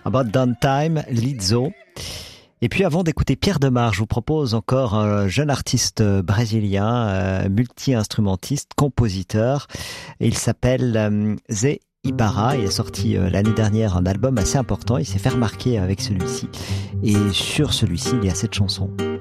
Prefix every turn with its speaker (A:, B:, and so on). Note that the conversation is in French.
A: About Downtime, Lizzo. Et puis avant d'écouter Pierre Demar, je vous propose encore un jeune artiste brésilien, multi-instrumentiste, compositeur. Il s'appelle Zé Ibarra. Il a sorti l'année dernière un album assez important. Il s'est fait remarquer avec celui-ci. Et sur celui-ci, il y a cette chanson.